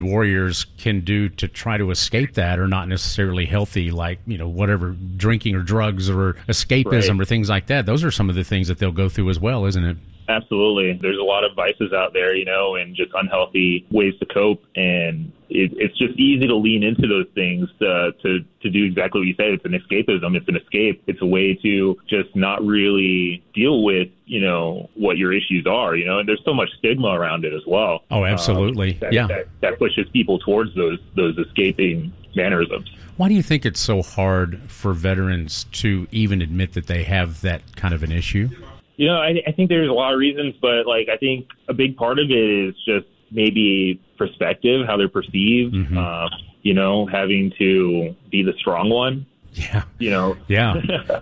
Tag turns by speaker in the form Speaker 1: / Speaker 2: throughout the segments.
Speaker 1: warriors can do to try to escape that are not necessarily healthy, like, whatever, drinking or drugs or escapism
Speaker 2: Right.
Speaker 1: or things like that. Those are some of the things that they'll go through as well, isn't it?
Speaker 2: Absolutely. There's a lot of vices out there, and just unhealthy ways to cope. And it's just easy to lean into those things to do exactly what you say. It's an escapism. It's an escape. It's a way to just not really deal with, what your issues are, and there's so much stigma around it as well.
Speaker 1: Oh, absolutely.
Speaker 2: That pushes people towards those escaping mannerisms.
Speaker 1: Why do you think it's so hard for veterans to even admit that they have that kind of an issue?
Speaker 2: I think there's a lot of reasons, but I think a big part of it is just maybe perspective, how they're perceived, having to be the strong one.
Speaker 1: Yeah. Yeah.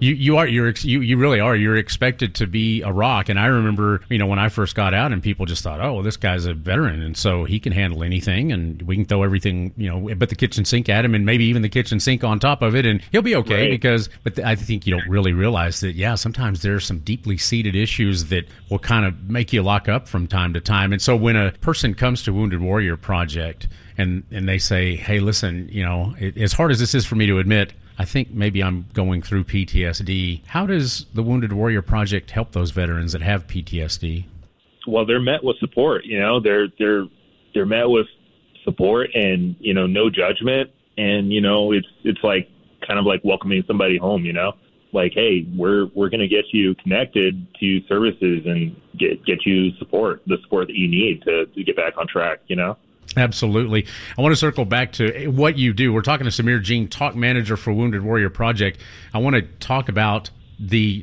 Speaker 1: You really are. You're expected to be a rock. And I remember, when I first got out and people just thought, oh, well, this guy's a veteran and so he can handle anything and we can throw everything, but the kitchen sink at him and maybe even the kitchen sink on top of it and he'll be okay.
Speaker 2: Right.
Speaker 1: But I think you don't really realize that, sometimes there's some deeply seated issues that will kind of make you lock up from time to time. And so when a person comes to Wounded Warrior Project and they say, hey, listen, as hard as this is for me to admit, I think maybe I'm going through PTSD. How does the Wounded Warrior Project help those veterans that have PTSD?
Speaker 2: Well, they're met with support. They're met with support and no judgment, and it's like kind of like welcoming somebody home. Like, hey, we're going to get you connected to services and get you the support that you need to get back on track.
Speaker 1: Absolutely. I want to circle back to what you do. We're talking to Samir Jean, Talk Manager for Wounded Warrior Project. I want to talk about the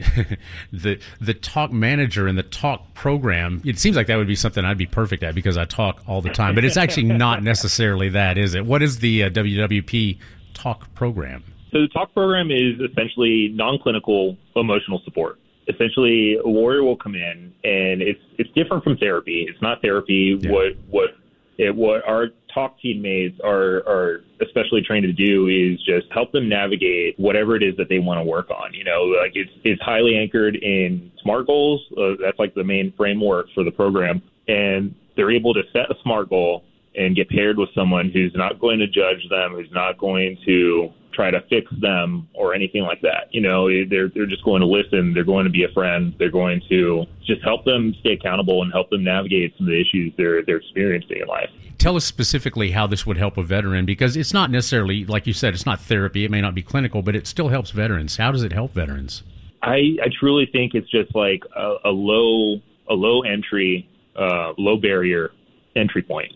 Speaker 1: the Talk Manager and the Talk program. It seems like that would be something I'd be perfect at because I talk all the time, but it's actually not necessarily that, is it? What is the WWP Talk program?
Speaker 2: So the Talk program is essentially non-clinical emotional support. Essentially, a warrior will come in, and it's different from therapy. It's not therapy.
Speaker 1: Yeah.
Speaker 2: What our Talk teammates are especially trained to do is just help them navigate whatever it is that they want to work on. It's highly anchored in SMART goals. That's like the main framework for the program. And they're able to set a SMART goal and get paired with someone who's not going to judge them, who's not going to try to fix them or anything like that. They're just going to listen. They're going to be a friend. They're going to just help them stay accountable and help them navigate some of the issues they're experiencing in life.
Speaker 1: Tell us specifically how this would help a veteran, because it's not necessarily, like you said, it's not therapy. It may not be clinical, but it still helps veterans. How does it help veterans?
Speaker 2: I truly think it's just like a low entry, low barrier entry point,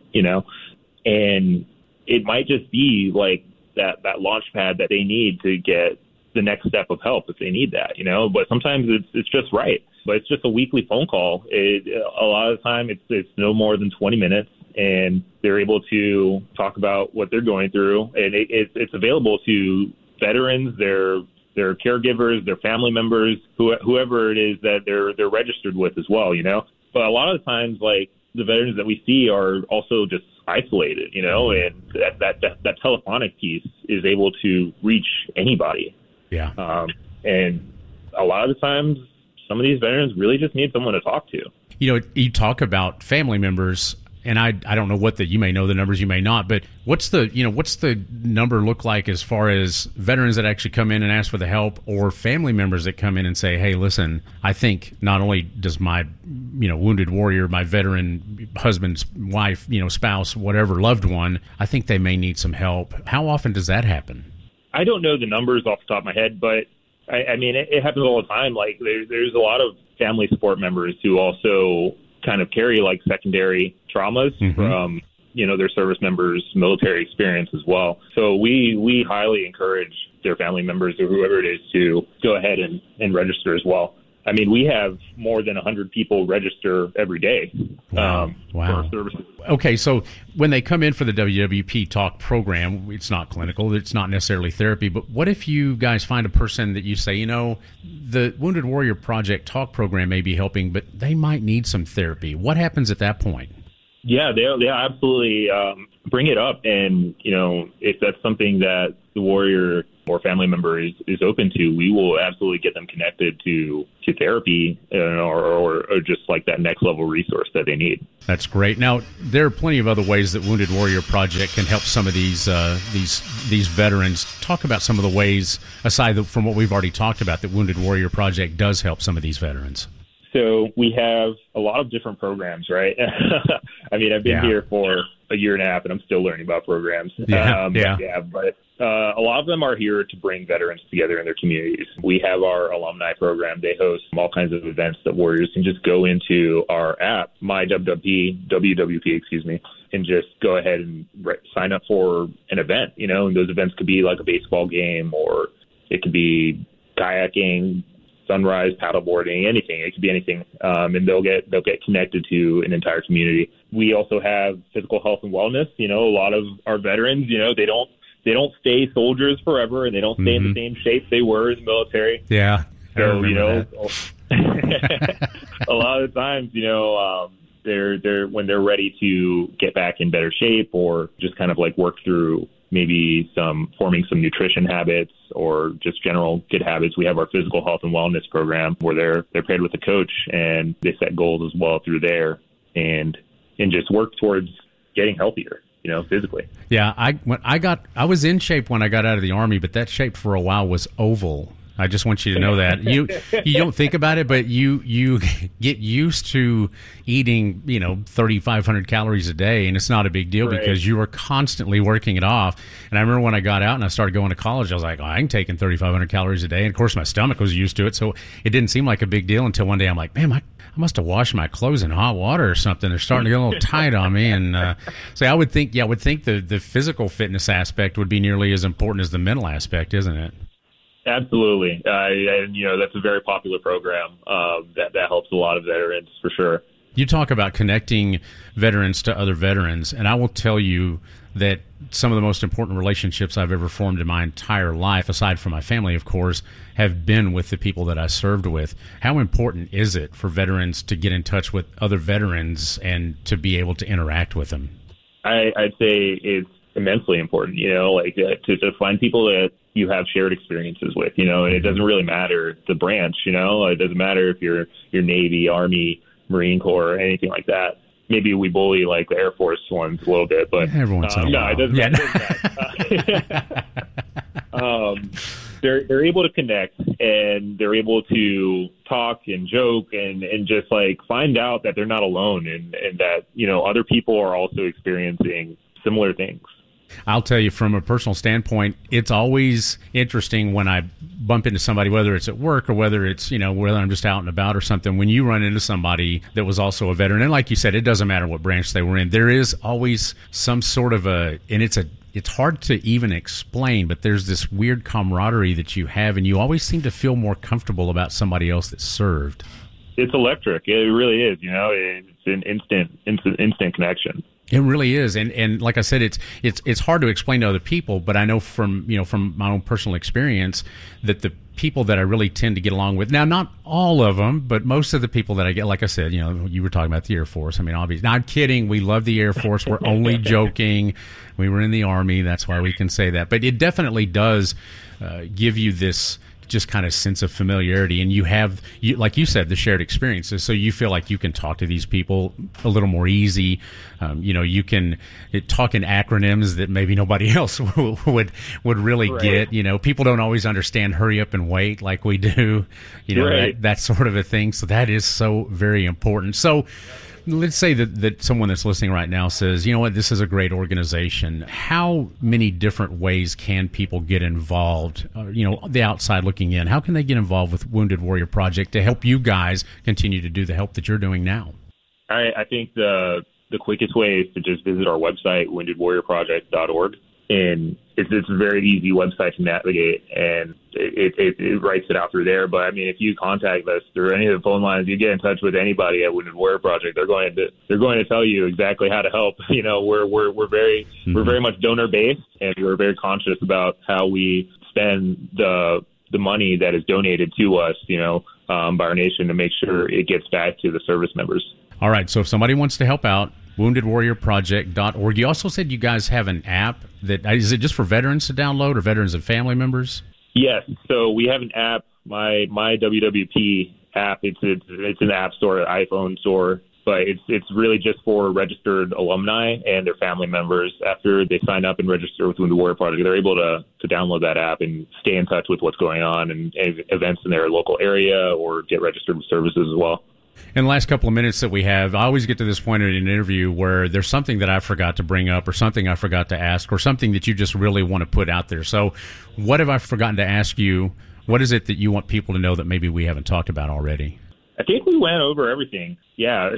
Speaker 2: and it might just be like that launch pad that they need to get the next step of help if they need that, but sometimes it's just right. But it's just a weekly phone call. A lot of the time it's no more than 20 minutes, and they're able to talk about what they're going through, and it's available to veterans, their caregivers, their family members, whoever it is that they're registered with as well, But a lot of the times, like, the veterans that we see are also just isolated, and that telephonic piece is able to reach anybody.
Speaker 1: Yeah.
Speaker 2: And a lot of the times, some of these veterans really just need someone to talk to.
Speaker 1: You talk about family members, and I don't know you may know the numbers, you may not, but what's the number look like as far as veterans that actually come in and ask for the help, or family members that come in and say, hey, listen, I think not only does my, wounded warrior, my veteran husband, wife, spouse, whatever, loved one, I think they may need some help. How often does that happen?
Speaker 2: I don't know the numbers off the top of my head, but I mean, it happens all the time. Like there's a lot of family support members who also kind of carry like secondary traumas from, their service members' military experience as well. So we highly encourage their family members or whoever it is to go ahead and register as well. I mean, we have more than 100 people register every day.
Speaker 1: Wow.
Speaker 2: For our services.
Speaker 1: Okay, so when they come in for the WWP Talk program, it's not clinical, it's not necessarily therapy, but what if you guys find a person that you say, the Wounded Warrior Project Talk program may be helping, but they might need some therapy? What happens at that point?
Speaker 2: Yeah, they'll absolutely bring it up. And, if that's something that the warrior or family member is open to, we will absolutely get them connected to therapy or just like that next level resource that they need.
Speaker 1: That's great. Now, there are plenty of other ways that Wounded Warrior Project can help some of these veterans. Talk about some of the ways, aside from what we've already talked about, that Wounded Warrior Project does help some of these veterans.
Speaker 2: So we have a lot of different programs, right? I mean, I've been here for a year and a half, and I'm still learning about programs. But a lot of them are here to bring veterans together in their communities. We have our alumni program. They host all kinds of events that warriors can just go into our app, WWP, and just go ahead and sign up for an event. You know, and those events could be like a baseball game, or it could be kayaking, sunrise, paddleboarding, anything. It could be anything, and they'll get connected to an entire community. We also have physical health and wellness. You know, a lot of our veterans, you know, they don't stay soldiers forever, and they don't stay in the same shape they were in the military.
Speaker 1: Yeah,
Speaker 2: so you know, a lot of the times, you know, they're when they're ready to get back in better shape, or just kind of like work through maybe forming some nutrition habits or just general good habits. We have our physical health and wellness program where they're paired with a coach, and they set goals as well through there and just work towards getting healthier, you know, physically.
Speaker 1: Yeah, I was in shape when I got out of the Army, but that shape for a while was oval. I just want you to know that. You don't think about it, but you get used to eating, you know, 3,500 calories a day, and it's not a big deal because you are constantly working it off. And I remember when I got out and I started going to college, I was like, I can take in 3,500 calories a day. And of course, my stomach was used to it, so it didn't seem like a big deal until one day I'm like, man, I must have washed my clothes in hot water or something. They're starting to get a little tight on me. And so I would think the physical fitness aspect would be nearly as important as the mental aspect, isn't it?
Speaker 2: Absolutely. And, you know, that's a very popular program that helps a lot of veterans for sure.
Speaker 1: You talk about connecting veterans to other veterans, and I will tell you that some of the most important relationships I've ever formed in my entire life, aside from my family, of course, have been with the people that I served with. How important is it for veterans to get in touch with other veterans and to be able to interact with them?
Speaker 2: I'd say it's immensely important, you know, like to find people that you have shared experiences with, you know, and it doesn't really matter the branch, you know, it doesn't matter if you're Navy, Army, Marine Corps, or anything like that. Maybe we bully like the Air Force ones a little bit, but
Speaker 1: everyone's
Speaker 2: no, it doesn't matter. They're able to connect, and they're able to talk and joke and just like find out that they're not alone, and that, you know, other people are also experiencing similar things.
Speaker 1: I'll tell you, from a personal standpoint, it's always interesting when I bump into somebody, whether it's at work or whether it's, you know, whether I'm just out and about or something, when you run into somebody that was also a veteran. And like you said, it doesn't matter what branch they were in. There is always some sort of it's hard to even explain, but there's this weird camaraderie that you have, and you always seem to feel more comfortable about somebody else that served.
Speaker 2: It's electric. It really is, you know, it's an instant connection.
Speaker 1: It really is, and like I said, it's hard to explain to other people. But I know from my own personal experience that the people that I really tend to get along with, now not all of them, but most of the people that I get, like I said, you know, you were talking about the Air Force. I mean, obviously, not kidding. We love the Air Force. We're only joking. We were in the Army. That's why we can say that. But it definitely does give you this just kind of sense of familiarity, and you have, like you said, the shared experiences, so you feel like you can talk to these people a little more easy. You know, you can talk in acronyms that maybe nobody else would really get. You know, people don't always understand hurry up and wait like we do, you know, that sort of a thing. So that is so very important. So let's say that someone that's listening right now says, you know what, this is a great organization. How many different ways can people get involved? You know, the outside looking in, how can they get involved with Wounded Warrior Project to help you guys continue to do the help that you're doing now?
Speaker 2: I think the quickest way is to just visit our website, woundedwarriorproject.org. And it's a very easy website to navigate, and it writes it out through there. But I mean, if you contact us through any of the phone lines, you get in touch with anybody at Wounded Warrior Project, they're going to tell you exactly how to help. You know, we're very much donor based, and we're very conscious about how we spend the money that is donated to us, you know, by our nation, to make sure it gets back to the service members.
Speaker 1: All right. So if somebody wants to help out, woundedwarriorproject.org. You also said you guys have an app. Is it just for veterans to download or veterans and family members?
Speaker 2: Yes. So we have an app, my WWP app. It's in the App Store, iPhone store, but it's really just for registered alumni and their family members. After they sign up and register with Wounded Warrior Project, they're able to download that app and stay in touch with what's going on and events in their local area, or get registered with services as well.
Speaker 1: In the last couple of minutes that we have, I always get to this point in an interview where there's something that I forgot to bring up, or something I forgot to ask, or something that you just really want to put out there. So what have I forgotten to ask you? What is it that you want people to know that maybe we haven't talked about already?
Speaker 2: I think we went over everything. Yeah.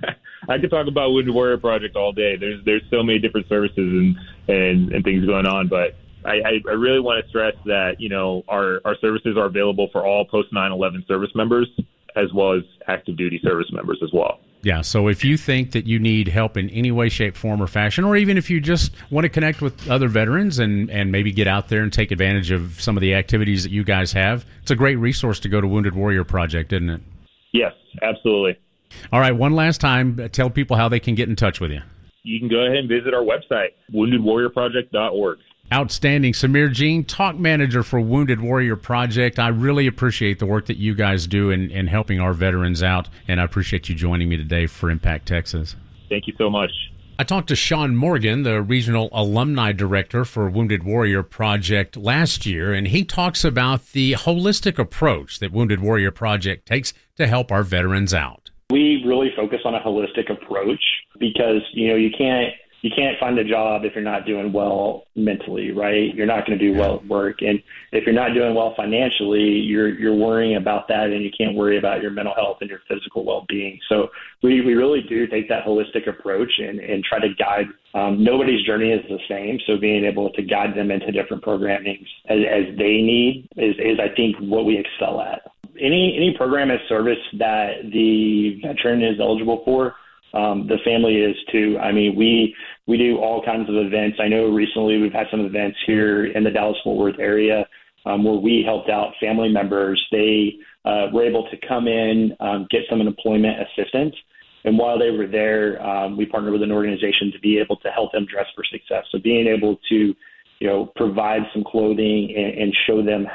Speaker 2: I could talk about Wounded Warrior Project all day. There's so many different services and things going on, but I really want to stress that, our services are available for all post 9/11 service members, as well as active duty service members as well.
Speaker 1: Yeah, so if you think that you need help in any way, shape, form, or fashion, or even if you just want to connect with other veterans and maybe get out there and take advantage of some of the activities that you guys have, it's a great resource to go to Wounded Warrior Project, isn't it?
Speaker 2: Yes, absolutely.
Speaker 1: All right, one last time, tell people how they can get in touch with you.
Speaker 2: You can go ahead and visit our website, woundedwarriorproject.org.
Speaker 1: Outstanding. Samir Jean, Talk Manager for Wounded Warrior Project. I really appreciate the work that you guys do in helping our veterans out, and I appreciate you joining me today for Impact Texas.
Speaker 2: Thank you so much.
Speaker 1: I talked to Sean Morgan, the Regional Alumni Director for Wounded Warrior Project last year, and he talks about the holistic approach that Wounded Warrior Project takes to help our veterans out.
Speaker 3: We really focus on a holistic approach because, you can't find a job if you're not doing well mentally, right? You're not going to do well at work. And if you're not doing well financially, you're worrying about that, and you can't worry about your mental health and your physical well-being. So we really do take that holistic approach and try to guide. Nobody's journey is the same. So being able to guide them into different programming as they need is I think, what we excel at. Any program or service that the veteran is eligible for, the family is too. I mean, we do all kinds of events. I know recently we've had some events here in the Dallas-Fort Worth area where we helped out family members. They were able to come in, get some employment assistance. And while they were there, we partnered with an organization to be able to help them dress for success. So being able to, provide some clothing and show them,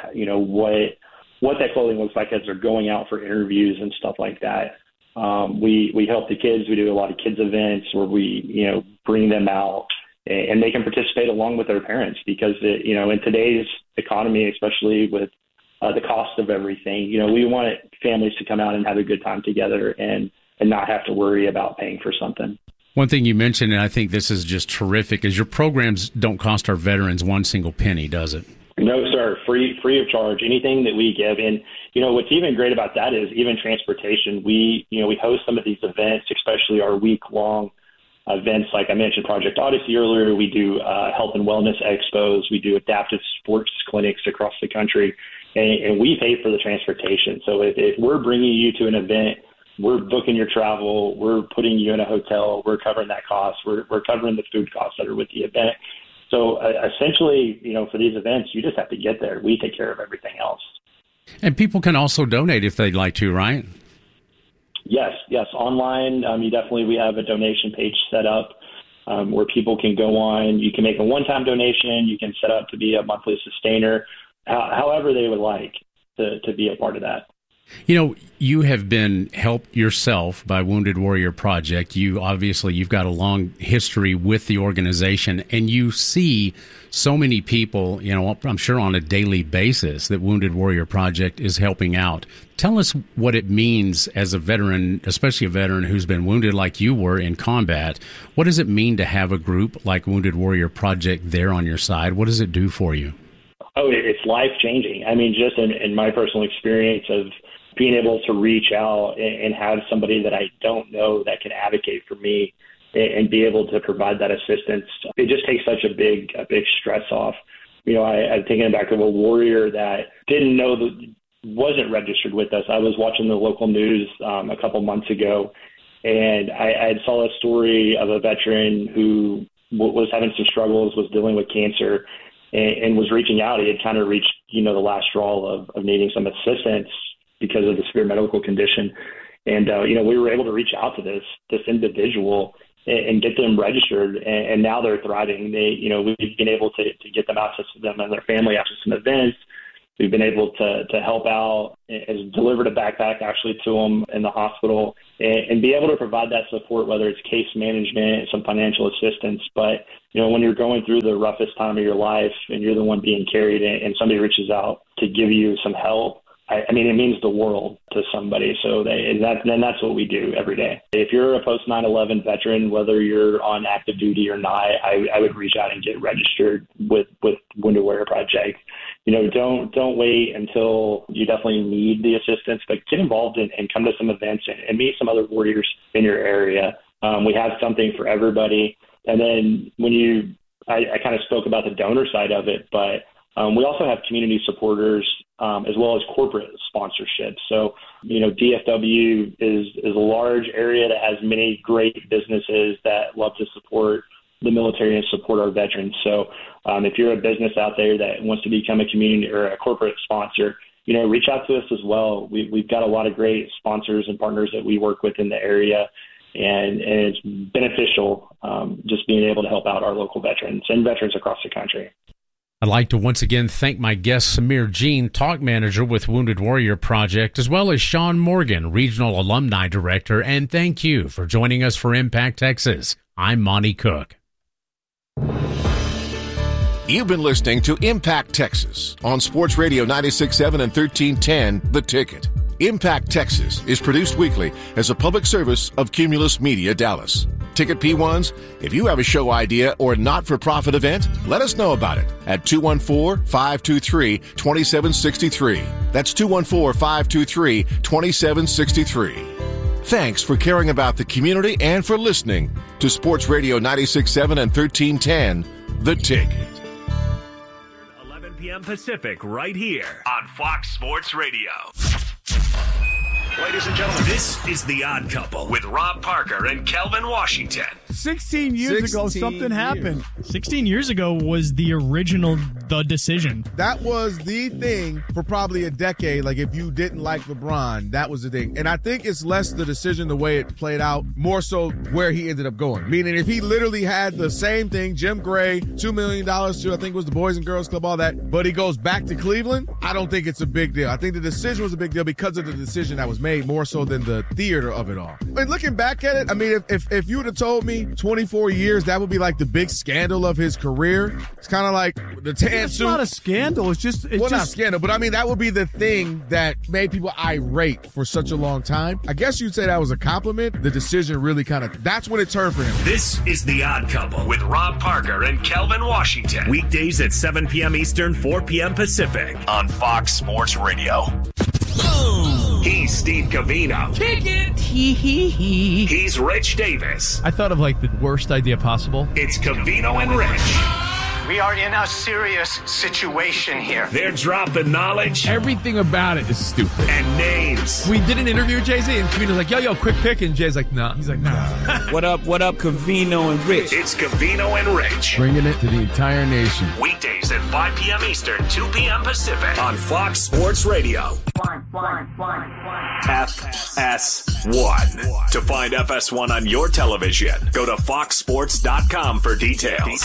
Speaker 3: what that clothing looks like as they're going out for interviews and stuff like that. We help the kids. We do a lot of kids events where we, bring them out and make them participate along with their parents, because, in today's economy, especially with the cost of everything, we want families to come out and have a good time together and not have to worry about paying for something.
Speaker 1: One thing you mentioned, and I think this is just terrific, is your programs don't cost our veterans one single penny, does it?
Speaker 3: No, sir. Free of charge. Anything that we give. And, what's even great about that is even transportation. We host some of these events, especially our week-long events. Like I mentioned, Project Odyssey earlier. We do health and wellness expos. We do adaptive sports clinics across the country. And we pay for the transportation. So if we're bringing you to an event, we're booking your travel, we're putting you in a hotel, we're covering that cost, we're covering the food costs that are with the event. So essentially, for these events, you just have to get there. We take care of everything else.
Speaker 1: And people can also donate if they'd like to, right?
Speaker 3: Yes. Online, we have a donation page set up where people can go on. You can make a one-time donation. You can set up to be a monthly sustainer, however they would like to be a part of that.
Speaker 1: You have been helped yourself by Wounded Warrior Project. You've got a long history with the organization, and you see so many people, I'm sure on a daily basis, that Wounded Warrior Project is helping out. Tell us what it means as a veteran, especially a veteran who's been wounded like you were in combat. What does it mean to have a group like Wounded Warrior Project there on your side? What does it do for you?
Speaker 3: Oh, it's life-changing. I mean, just in my personal experience of being able to reach out and have somebody that I don't know that can advocate for me and be able to provide that assistance, it just takes such a big stress off. I'm thinking back of a warrior that didn't know wasn't registered with us. I was watching the local news a couple months ago, and I saw a story of a veteran who was having some struggles, was dealing with cancer, and was reaching out. He had kind of reached, the last straw of needing some assistance because of the severe medical condition. And, we were able to reach out to this individual and get them registered. And now they're thriving. We've been able to get them access to them and their family after some events. We've been able to help out and delivered a backpack actually to them in the hospital and be able to provide that support, whether it's case management, some financial assistance. But, when you're going through the roughest time of your life and you're the one being carried and somebody reaches out to give you some help, it means the world to somebody. So that's what we do every day. If you're a post 9/11 veteran, whether you're on active duty or not, I would reach out and get registered with Wounded Warrior Project. Don't wait until you definitely need the assistance, but get involved and come to some events and meet some other warriors in your area. We have something for everybody. And then I kind of spoke about the donor side of it, but we also have community supporters as well as corporate sponsorship. So, DFW is a large area that has many great businesses that love to support the military and support our veterans. So if you're a business out there that wants to become a community or a corporate sponsor, reach out to us as well. We've got a lot of great sponsors and partners that we work with in the area. And it's beneficial just being able to help out our local veterans and veterans across the country.
Speaker 1: I'd like to once again thank my guest, Samir Jean, Talk Manager with Wounded Warrior Project, as well as Sean Morgan, Regional Alumni Director, and thank you for joining us for Impact Texas. I'm Monty Cook.
Speaker 4: You've been listening to Impact Texas on Sports Radio 96.7 and 1310, The Ticket. Impact Texas is produced weekly as a public service of Cumulus Media Dallas. Ticket P1s, if you have a show idea or not-for-profit event, let us know about it at 214-523-2763. That's 214-523-2763. Thanks for caring about the community and for listening to Sports Radio 96.7 and 1310, The Ticket.
Speaker 5: 11 p.m. Pacific, right here on Fox Sports Radio. Ladies and gentlemen, this is The Odd Couple with Rob Parker and Kelvin Washington.
Speaker 6: 16 years ago, something happened.
Speaker 7: 16 years ago was the original The Decision.
Speaker 6: That was the thing for probably a decade. Like, if you didn't like LeBron, that was the thing. And I think it's less the decision, the way it played out, more so where he ended up going. Meaning, if he literally had the same thing, Jim Gray, $2 million to, I think it was the Boys and Girls Club, all that, but he goes back to Cleveland, I don't think it's a big deal. I think the decision was a big deal because of the decision that was made, more so than the theater of it all. And looking back at it, if you would have told me 24 years, that would be like the big scandal of his career. It's kind of like the tan suit.
Speaker 8: It's not a scandal. It's just
Speaker 6: not scandal, but that would be the thing that made people irate for such a long time. I guess you'd say that was a compliment. The decision really that's when it turned for him.
Speaker 5: This is The Odd Couple with Rob Parker and Kelvin Washington. Weekdays at 7 p.m. Eastern, 4 p.m. Pacific on Fox Sports Radio. He's Steve Covino.
Speaker 7: Kick it!
Speaker 5: He's Rich Davis.
Speaker 8: I thought of the worst idea possible.
Speaker 5: It's Covino and Rich.
Speaker 9: We are in a serious situation here.
Speaker 5: They're dropping knowledge.
Speaker 8: Everything about it is stupid.
Speaker 5: And names.
Speaker 8: We did an interview with Jay-Z, and Covino's like, yo, quick pick. And Jay's like, nah. He's like, nah.
Speaker 10: What up, Covino and Rich?
Speaker 5: It's Covino and Rich.
Speaker 6: Bringing it to the entire nation.
Speaker 5: Weekdays at 5 p.m. Eastern, 2 p.m. Pacific on Fox Sports Radio. FS1. To find FS1 on your television, go to foxsports.com for details.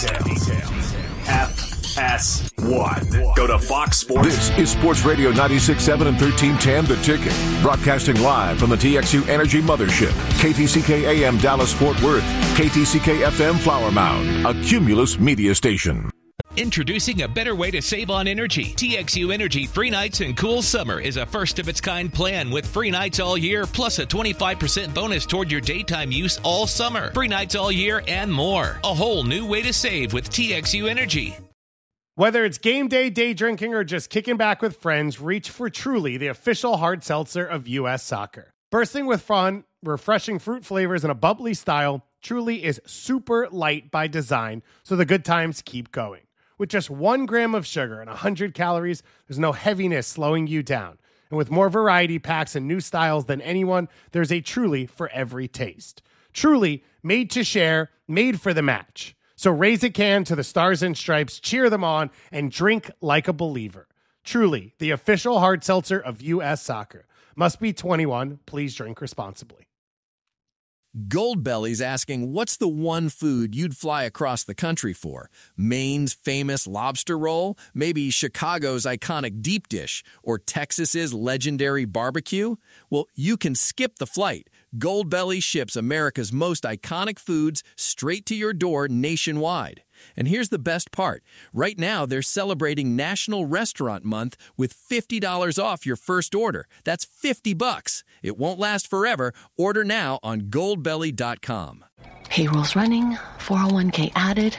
Speaker 5: FS1. Go to Fox Sports.
Speaker 4: This is Sports Radio 96.7 and 1310, The Ticket. Broadcasting live from the TXU Energy Mothership. KTCK AM Dallas Fort Worth. KTCK FM Flower Mound. A Cumulus media station.
Speaker 11: Introducing a better way to save on energy. TXU Energy Free Nights and Cool Summer is a first-of-its-kind plan with free nights all year, plus a 25% bonus toward your daytime use all summer. Free nights all year and more. A whole new way to save with TXU Energy.
Speaker 12: Whether it's game day, day drinking, or just kicking back with friends, reach for Truly, the official hard seltzer of U.S. Soccer. Bursting with fun, refreshing fruit flavors, and a bubbly style, Truly is super light by design, so the good times keep going. With just 1 gram of sugar and 100 calories, there's no heaviness slowing you down. And with more variety packs and new styles than anyone, there's a Truly for every taste. Truly, made to share, made for the match. So raise a can to the Stars and Stripes, cheer them on, and drink like a believer. Truly, the official hard seltzer of U.S. Soccer. Must be 21. Please drink responsibly.
Speaker 13: Goldbelly's asking, what's the one food you'd fly across the country for? Maine's famous lobster roll? Maybe Chicago's iconic deep dish? Or Texas's legendary barbecue? Well, you can skip the flight. Goldbelly ships America's most iconic foods straight to your door nationwide. And here's the best part. Right now, they're celebrating National Restaurant Month with $50 off your first order. That's $50. It won't last forever. Order now on goldbelly.com.
Speaker 14: Payroll's running, 401k added.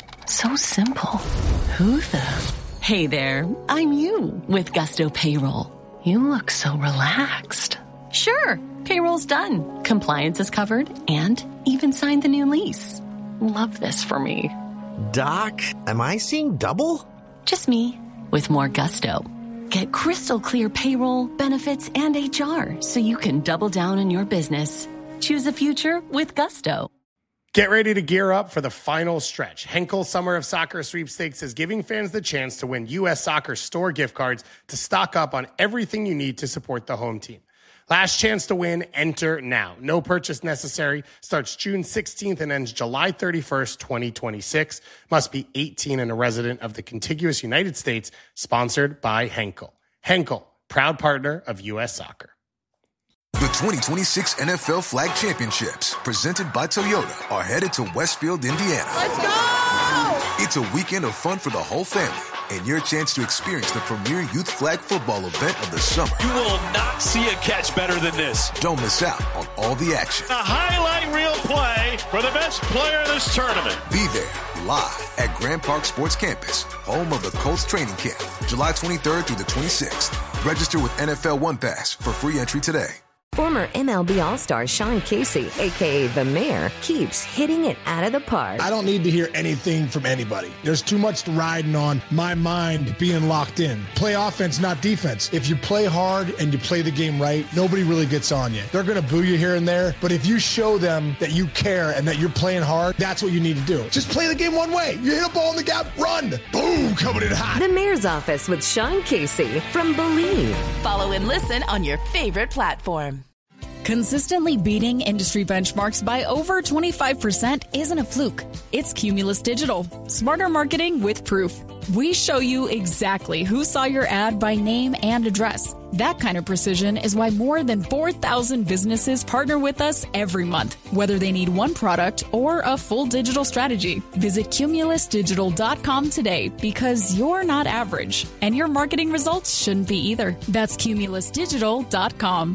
Speaker 14: So simple. Who the? Hey there, I'm you with Gusto Payroll. You look so relaxed. Sure, payroll's done. Compliance is covered and even signed the new lease. Love this for me.
Speaker 15: Doc, am I seeing double?
Speaker 14: Just me, with more gusto. Get crystal clear payroll, benefits, and HR so you can double down on your business. Choose a future with gusto.
Speaker 12: Get ready to gear up for the final stretch. Henkel Summer of Soccer Sweepstakes is giving fans the chance to win U.S. Soccer store gift cards to stock up on everything you need to support the home team. Last chance to win, enter now. No purchase necessary. Starts June 16th and ends July 31st, 2026. Must be 18 and a resident of the contiguous United States. Sponsored by Henkel. Henkel, proud partner of U.S. Soccer.
Speaker 16: The 2026 NFL Flag Championships, presented by Toyota, are headed to Westfield, Indiana.
Speaker 17: Let's go!
Speaker 16: It's a weekend of fun for the whole family, and your chance to experience the premier youth flag football event of the summer.
Speaker 17: You will not see a catch better than this.
Speaker 16: Don't miss out on all the action.
Speaker 17: A highlight reel play for the best player of this tournament.
Speaker 16: Be there live at Grand Park Sports Campus, home of the Colts training camp, July 23rd through the 26th. Register with NFL One Pass for free entry today.
Speaker 18: Former MLB All-Star Sean Casey, a.k.a. The Mayor, keeps hitting it out of the park.
Speaker 19: I don't need to hear anything from anybody. There's too much riding on my mind being locked in. Play offense, not defense. If you play hard and you play the game right, nobody really gets on you. They're going to boo you here and there, but if you show them that you care and that you're playing hard, that's what you need to do. Just play the game one way. You hit a ball in the gap, run. Boom, coming in hot.
Speaker 18: The Mayor's Office with Sean Casey from Believe.
Speaker 20: Follow and listen on your favorite platform.
Speaker 21: Consistently beating industry benchmarks by over 25% isn't a fluke. It's Cumulus Digital. Smarter marketing with proof. We show you exactly who saw your ad by name and address. That kind of precision is why more than 4,000 businesses partner with us every month, whether they need one product or a full digital strategy. Visit cumulusdigital.com today because you're not average, and your marketing results shouldn't be either. That's cumulusdigital.com.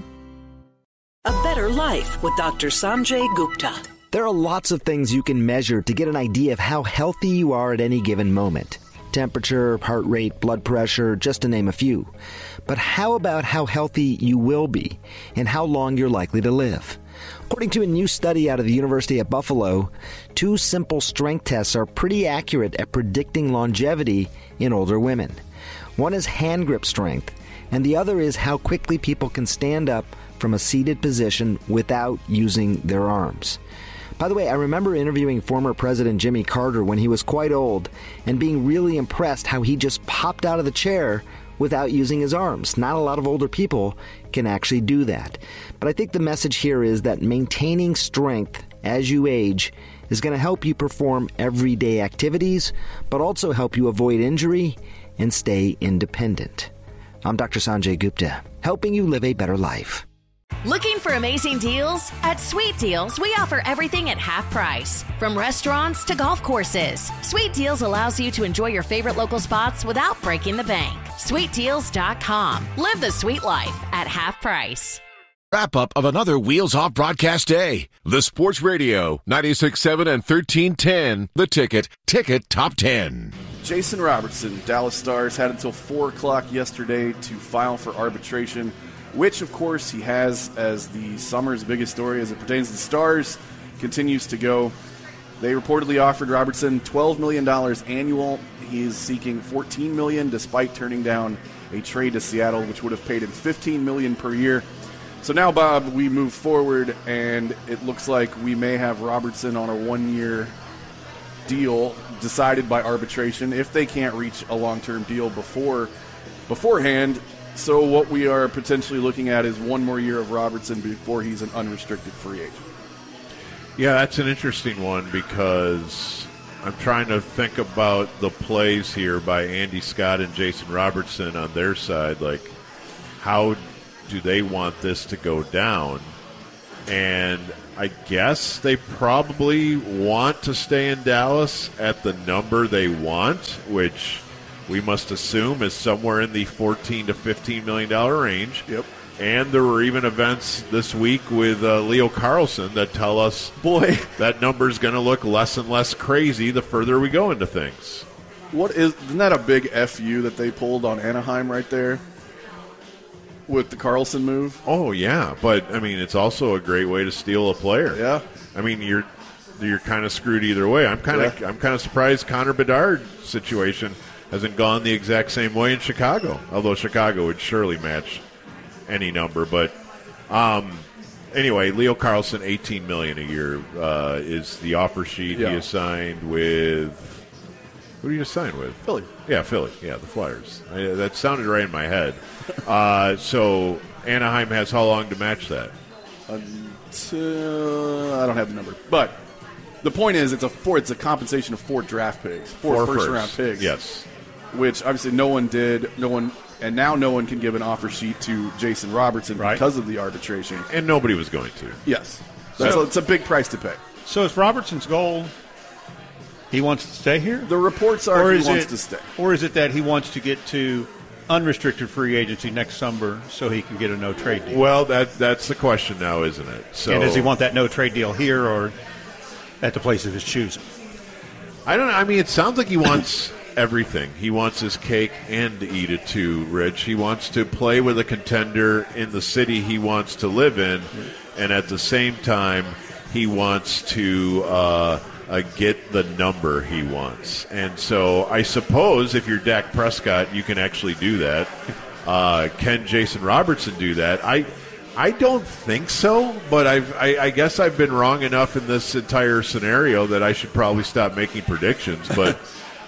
Speaker 22: A better life with Dr. Sanjay Gupta.
Speaker 23: There are lots of things you can measure to get an idea of how healthy you are at any given moment. Temperature, heart rate, blood pressure, just to name a few. But how about how healthy you will be and how long you're likely to live? According to a new study out of the University of Buffalo, 2 simple strength tests are pretty accurate at predicting longevity in older women. One is hand grip strength, and the other is how quickly people can stand up from a seated position without using their arms. By the way, I remember interviewing former President Jimmy Carter when he was quite old and being really impressed how he just popped out of the chair without using his arms. Not a lot of older people can actually do that. But I think the message here is that maintaining strength as you age is going to help you perform everyday activities, but also help you avoid injury and stay independent. I'm Dr. Sanjay Gupta, helping you live a better life.
Speaker 20: Looking for amazing deals? At Sweet Deals, we offer everything at half price. From restaurants to golf courses, Sweet Deals allows you to enjoy your favorite local spots without breaking the bank. SweetDeals.com. Live the sweet life at half price.
Speaker 4: Wrap up of another Wheels Off broadcast day. The Sports Radio 96.7 and 1310. The Ticket Top 10.
Speaker 24: Jason Robertson, Dallas Stars, had until 4 o'clock yesterday to file for arbitration, which, of course, he has as the summer's biggest story as it pertains to the Stars, continues to go. They reportedly offered Robertson $12 million annual. He is seeking $14 million despite turning down a trade to Seattle, which would have paid him $15 million per year. So now, Bob, we move forward, and it looks like we may have Robertson on a 1-year deal decided by arbitration if they can't reach a long-term deal beforehand. So what we are potentially looking at is 1 more year of Robertson before he's an unrestricted free agent.
Speaker 1: Yeah, that's an interesting one because I'm trying to think about the plays here by Andy Scott and Jason Robertson on their side. Like, how do they want this to go down? And I guess they probably want to stay in Dallas at the number they want, which we must assume is somewhere in the $14 to $15 million range.
Speaker 24: Yep.
Speaker 1: And there were even events this week with Leo Carlson that tell us, boy, that number's going to look less and less crazy the further we go into things.
Speaker 24: Isn't that a big FU that they pulled on Anaheim right there with the Carlson move?
Speaker 1: Oh, yeah. But, I mean, it's also a great way to steal a player.
Speaker 24: Yeah.
Speaker 1: I mean, you're kind of screwed either way. I'm kind of surprised Connor Bedard's situation hasn't gone the exact same way in Chicago, although Chicago would surely match any number. But anyway, Leo Carlson, $18 million a year is the offer sheet.
Speaker 24: Yeah.
Speaker 1: He is signed with. Who did you sign with?
Speaker 24: Philly.
Speaker 1: Yeah, Philly. Yeah, the Flyers. That sounded right in my head. So Anaheim has how long to match that?
Speaker 24: I don't have the number, but the point is, it's a compensation of 4 draft picks, four first round picks.
Speaker 1: Yes,
Speaker 24: which obviously no one did. And now no one can give an offer sheet to Jason Robertson because of the arbitration.
Speaker 1: And nobody was going to.
Speaker 24: Yes. It's a big price to pay.
Speaker 2: So is Robertson's goal he wants to stay here?
Speaker 24: The reports are he wants to stay.
Speaker 2: Or is it that he wants to get to unrestricted free agency next summer so he can get a no-trade deal?
Speaker 1: Well, that's the question now, isn't it? So,
Speaker 2: and does he want that no-trade deal here or at the place of his choosing?
Speaker 1: I don't know. I mean, it sounds like he wants everything. He wants his cake and to eat it too, Rich. He wants to play with a contender in the city he wants to live in, and at the same time, he wants to get the number he wants. And so I suppose if you're Dak Prescott, you can actually do that. Can Jason Robertson do that? I don't think so, but I guess I've been wrong enough in this entire scenario that I should probably stop making predictions. But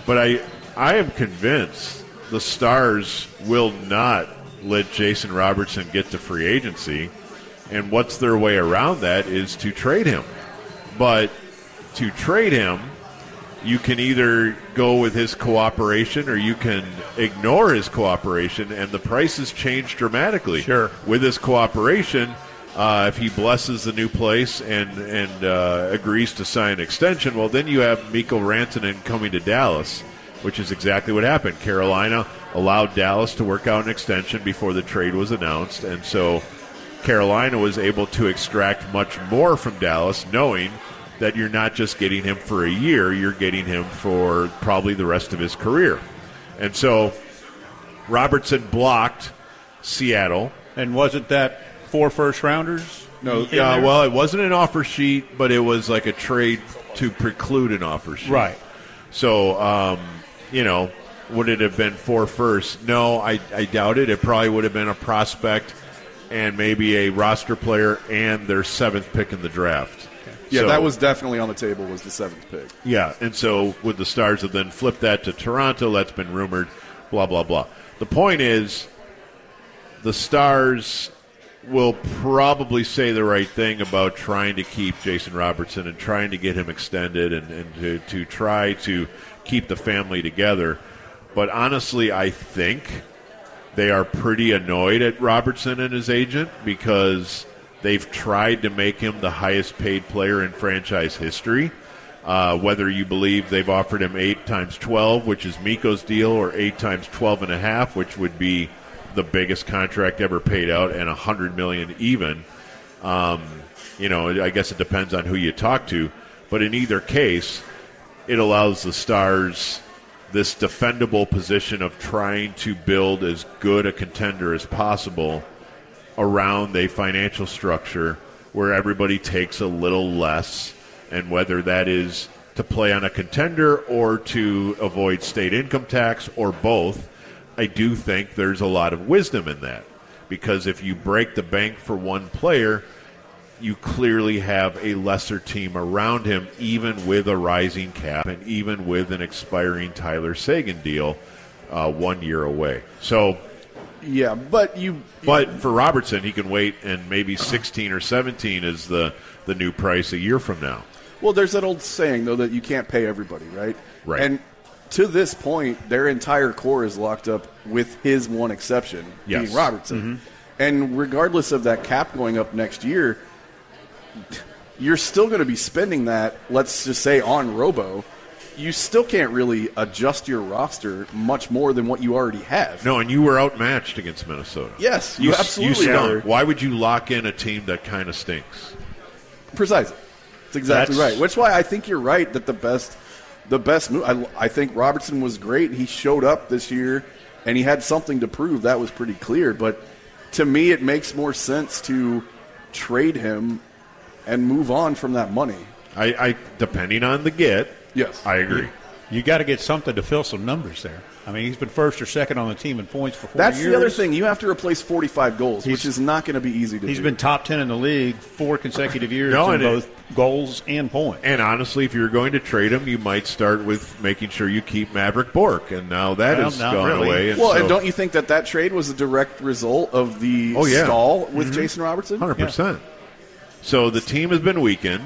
Speaker 1: I am convinced the Stars will not let Jason Robertson get to free agency, and what's their way around that is to trade him. But to trade him, you can either go with his cooperation or you can ignore his cooperation, and the prices change dramatically.
Speaker 2: Sure.
Speaker 1: With his cooperation, if he blesses the new place and agrees to sign an extension, well, then you have Mikko Rantanen coming to Dallas, which is exactly what happened. Carolina allowed Dallas to work out an extension before the trade was announced, and so Carolina was able to extract much more from Dallas, knowing that you're not just getting him for a year, you're getting him for probably the rest of his career. And so Robertson blocked Seattle.
Speaker 2: And wasn't that 4 first-rounders?
Speaker 1: No, well, it wasn't an offer sheet, but it was like a trade to preclude an offer sheet.
Speaker 2: Right.
Speaker 1: So, would it have been 4 firsts? No, I doubt it. It probably would have been a prospect and maybe a roster player and their 7th pick in the draft.
Speaker 24: Yeah, that was definitely on the table, was the 7th pick.
Speaker 1: Yeah, and so would the Stars have then flipped that to Toronto? That's been rumored, blah, blah, blah. The point is the Stars will probably say the right thing about trying to keep Jason Robertson and trying to get him extended and to try to keep the family together. But honestly, I think they are pretty annoyed at Robertson and his agent because they've tried to make him the highest paid player in franchise history. Whether you believe they've offered him 8 times 12, which is Mikko's deal, or 8 times 12.5, which would be the biggest contract ever paid out, and $100 million even. I guess it depends on who you talk to. But in either case, it allows the Stars this defendable position of trying to build as good a contender as possible around a financial structure where everybody takes a little less, and whether that is to play on a contender or to avoid state income tax or both, I do think there's a lot of wisdom in that. Because if you break the bank for one player, you clearly have a lesser team around him, even with a rising cap and even with an expiring Tyler Seguin deal 1 year away. So,
Speaker 24: yeah, but
Speaker 1: for Robertson, he can wait, and maybe 16 or 17 is the the new price a year from now.
Speaker 24: Well, there's that old saying, though, that you can't pay everybody, right?
Speaker 1: Right.
Speaker 24: And to this point, their entire core is locked up with his one exception, being Robertson.
Speaker 2: Mm-hmm.
Speaker 24: And regardless of that cap going up next year, you're still going to be spending that, let's just say, on Robo. You still can't really adjust your roster much more than what you already have.
Speaker 1: No, and you were outmatched against Minnesota.
Speaker 24: Yes, you absolutely
Speaker 1: stunk. Why would you lock in a team that kind of stinks?
Speaker 24: Precisely. That's exactly right. Which is why I think you're right that the best move. I think Robertson was great. He showed up this year, and he had something to prove. That was pretty clear. But to me, it makes more sense to trade him and move on from that money.
Speaker 1: I depending on the get.
Speaker 24: Yes,
Speaker 1: I agree.
Speaker 2: You got to get something to fill some numbers there. I mean, he's been first or second on the team in points for 4
Speaker 24: That's
Speaker 2: years.
Speaker 24: the other thing. You have to replace 45 goals, which is not going to be easy to do.
Speaker 2: He's been top 10 in the league 4 consecutive years in both goals and points.
Speaker 1: And honestly, if you're going to trade him, you might start with making sure you keep Maverick Bork, and now that has gone away.
Speaker 24: And don't you think that trade was a direct result of the stall with Jason Robertson?
Speaker 1: 100%. So the team has been weakened.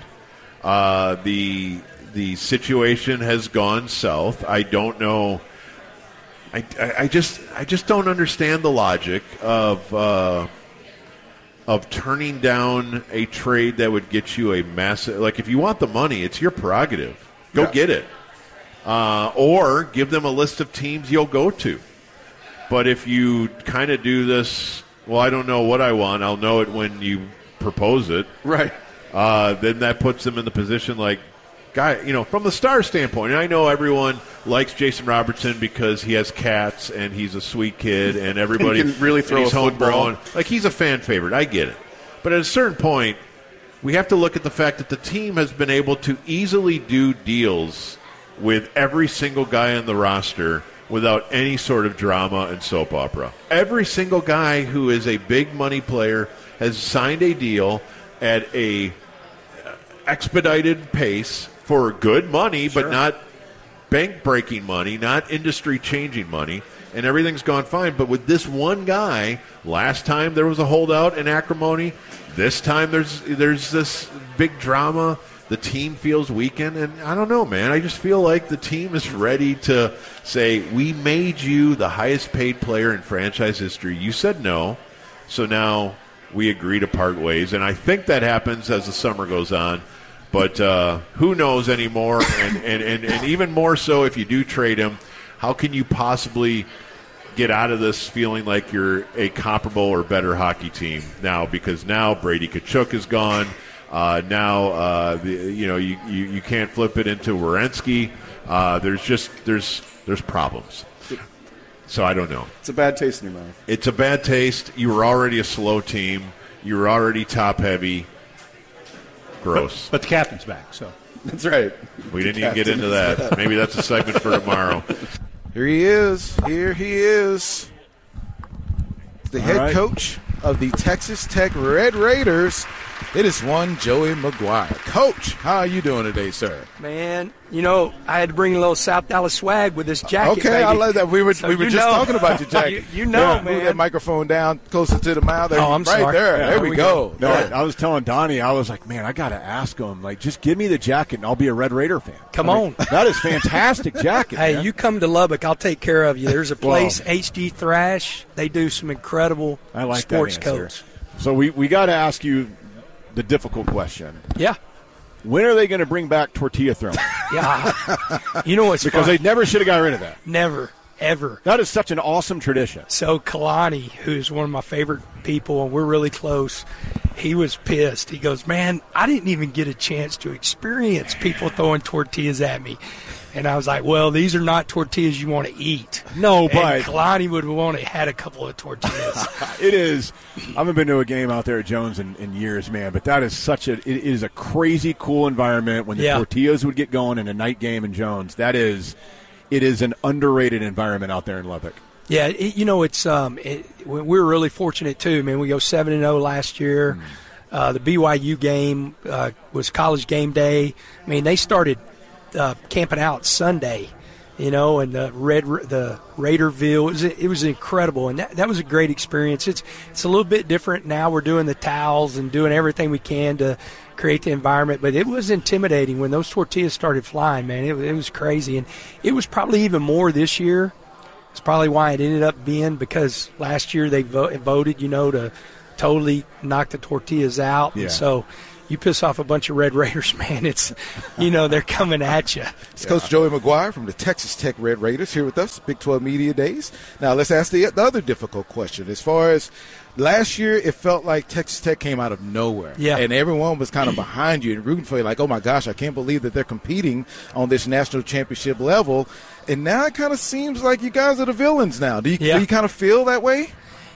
Speaker 1: The situation has gone south. I don't know. I just don't understand the logic of turning down a trade that would get you a massive. Like, if you want the money, it's your prerogative. Go get it, or give them a list of teams you'll go to. But if you kind of do this, well, I don't know what I want. I'll know it when you propose it.
Speaker 24: Right.
Speaker 1: Then that puts them in the position like. Guy, from the Star standpoint, and I know everyone likes Jason Robertson because he has cats and he's a sweet kid and everybody
Speaker 24: can really throw
Speaker 1: he's
Speaker 24: a football.
Speaker 1: homegrown. Like, he's a fan favorite. I get it. But at a certain point, we have to look at the fact that the team has been able to easily do deals with every single guy on the roster without any sort of drama and soap opera. Every single guy who is a big money player has signed a deal at a expedited pace for good money, but not bank-breaking money, not industry-changing money, and everything's gone fine. But with this one guy, last time there was a holdout and acrimony. This time there's this big drama. The team feels weakened, and I don't know, man. I just feel like the team is ready to say, we made you the highest-paid player in franchise history. You said no, so now we agree to part ways, and I think that happens as the summer goes on. But who knows anymore? And even more so if you do trade him, how can you possibly get out of this feeling like you're a comparable or better hockey team now? Because now Brady Tkachuk is gone. You can't flip it into Werenski. There's problems. So I don't know.
Speaker 24: It's a bad taste in your mouth.
Speaker 1: It's a bad taste. You were already a slow team. You were already top heavy. Gross.
Speaker 2: But the captain's back, so.
Speaker 24: That's right.
Speaker 1: We didn't even get into that. Maybe that's a segment for tomorrow.
Speaker 3: Here he is. The head coach of the Texas Tech Red Raiders. It is one Joey McGuire. Coach, how are you doing today, sir?
Speaker 7: Man, I had to bring a little South Dallas swag with this jacket.
Speaker 3: Okay,
Speaker 7: baby.
Speaker 3: I love that. We were just talking about your jacket.
Speaker 7: man.
Speaker 3: Move that microphone down closer to the mouth. There,
Speaker 7: I'm
Speaker 3: right
Speaker 7: sorry.
Speaker 3: there.
Speaker 7: Yeah,
Speaker 3: there we go.
Speaker 8: No, I was telling Donnie, I was like, man, I got to ask him. Like, just give me the jacket and I'll be a Red Raider fan.
Speaker 7: Come on.
Speaker 8: That is fantastic jacket.
Speaker 7: Hey,
Speaker 8: man.
Speaker 7: you come to Lubbock, I'll take care of you. There's a place, HG Thrash. They do some incredible sports coats.
Speaker 8: So we got to ask you the difficult question.
Speaker 7: Yeah.
Speaker 8: When are they going to bring back tortilla throwing?
Speaker 7: Yeah. You know what's
Speaker 8: because
Speaker 7: funny?
Speaker 8: they never should have got rid of that.
Speaker 7: Never, ever.
Speaker 8: That is such an awesome tradition.
Speaker 7: So Kalani, who's one of my favorite people, and we're really close, he was pissed. He goes, man, I didn't even get a chance to experience people throwing tortillas at me. And I was like, well, these are not tortillas you want to eat.
Speaker 8: No, but
Speaker 7: and Kalani would have wanted had a couple of tortillas.
Speaker 8: It is. I haven't been to a game out there at Jones in years, man. But that is it is a crazy cool environment when the tortillas would get going in a night game in Jones. It is an underrated environment out there in Lubbock.
Speaker 7: Yeah, it's we're really fortunate too, man. We go 7-0 last year. The BYU game was college game day. I mean, they started camping out Sunday, and the Raiderville. It was incredible, and that was a great experience. It's a little bit different now. We're doing the towels and doing everything we can to create the environment. But it was intimidating when those tortillas started flying, man. It was crazy. And it was probably even more this year. It's probably why it ended up being, because last year they voted, to totally knock the tortillas out.
Speaker 3: Yeah.
Speaker 7: And so you piss off a bunch of Red Raiders, man, it's, they're coming at you.
Speaker 3: It's Coach Joey McGuire from the Texas Tech Red Raiders here with us, Big 12 Media Days. Now let's ask the other difficult question. As far as last year, it felt like Texas Tech came out of nowhere.
Speaker 7: Yeah.
Speaker 3: And everyone was kind of behind you and rooting for you, like, oh, my gosh, I can't believe that they're competing on this national championship level. And now it kind of seems like you guys are the villains now. Do you kind of feel that way?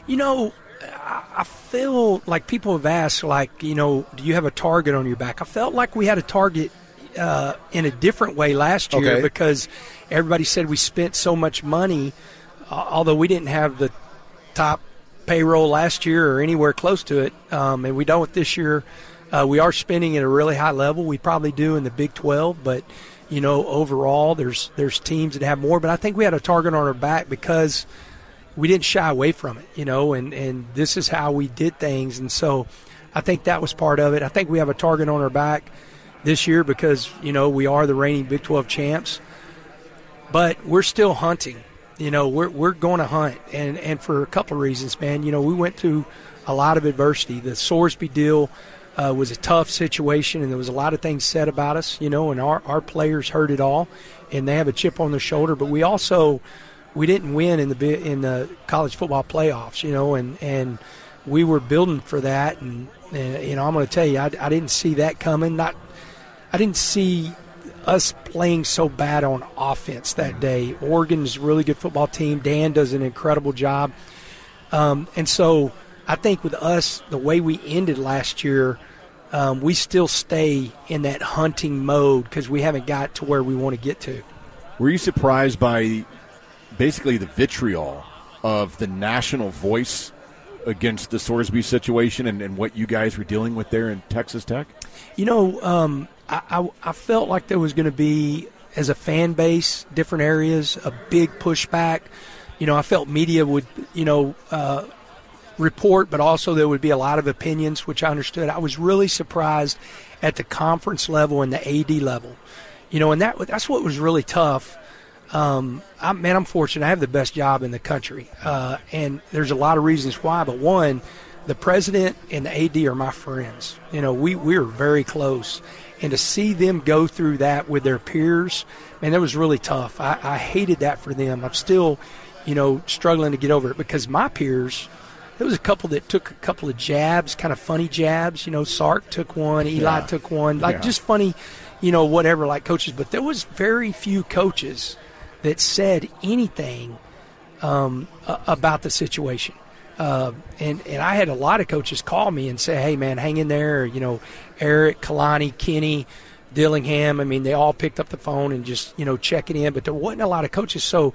Speaker 7: I feel like people have asked, like, do you have a target on your back? I felt like we had a target in a different way last year because everybody said we spent so much money, although we didn't have the top payroll last year or anywhere close to it, and we don't this year. We are spending at a really high level. We probably do in the Big 12, but overall there's teams that have more. But I think we had a target on our back because we didn't shy away from it, and this is how we did things. And so I think that was part of it. I think we have a target on our back this year because, we are the reigning Big 12 champs. But we're still hunting. We're going to hunt, and for a couple of reasons, man. We went through a lot of adversity. The Sorsby deal was a tough situation, and there was a lot of things said about us, and our players heard it all, and they have a chip on their shoulder. But we didn't win in the college football playoffs, and we were building for that. And I'm going to tell you, I didn't see that coming. I didn't see us playing so bad on offense that day. Oregon's a really good football team. Dan does an incredible job. And so I think with us, the way we ended last year, we still stay in that hunting mode because we haven't got to where we want to get to.
Speaker 8: Were you surprised by basically the vitriol of the national voice against the Sorsby situation and what you guys were dealing with there in Texas Tech?
Speaker 7: I felt like there was going to be, as a fan base, different areas, a big pushback. I felt media would, report, but also there would be a lot of opinions, which I understood. I was really surprised at the conference level and the AD level. And that's what was really tough. I'm fortunate. I have the best job in the country, and there's a lot of reasons why. But one, the president and the AD are my friends. We're very close, and to see them go through that with their peers, man, that was really tough. I hated that for them. I'm still, struggling to get over it because my peers. There was a couple that took a couple of jabs, kind of funny jabs. Sark took one, Eli took one, just funny, whatever, like coaches. But there was very few coaches that said anything about the situation. And I had a lot of coaches call me and say, hey, man, hang in there. Eric, Kalani, Kenny, Dillingham. I mean, they all picked up the phone and just, checking in. But there wasn't a lot of coaches. So,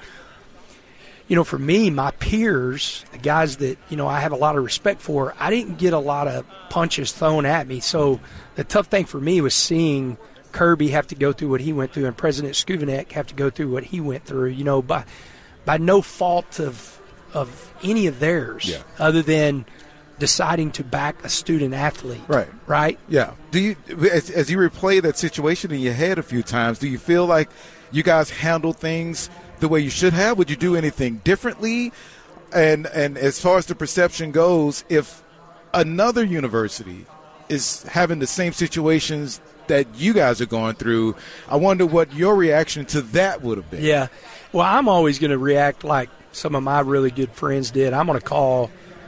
Speaker 7: for me, my peers, the guys that, I have a lot of respect for, I didn't get a lot of punches thrown at me. So the tough thing for me was seeing Kirby have to go through what he went through and President Skuvanek have to go through what he went through, by no fault of any of theirs other than deciding to back a student athlete. Right?
Speaker 3: Yeah. Do you, as you replay that situation in your head a few times, do you feel like you guys handled things the way you should have? Would you do anything differently? And as far as the perception goes, if another university is having the same situations that you guys are going through, I wonder what your reaction to that would have been.
Speaker 7: Yeah. Well, I'm always going to react like some of my really good friends did. I'm going to call,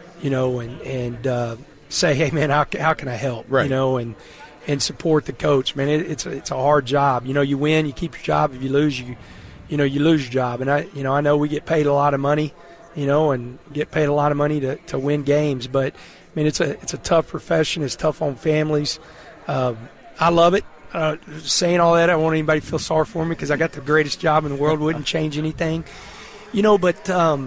Speaker 7: and say, hey, man, how can I help?
Speaker 3: Right.
Speaker 7: And support the coach. Man, it's a hard job. You win, you keep your job. If you lose, you lose your job. And I know we get paid a lot of money, and get paid a lot of money to win games. But I mean, it's a tough profession. It's tough on families. I love it. Saying all that, I don't want anybody to feel sorry for me because I got the greatest job in the world. Wouldn't change anything, But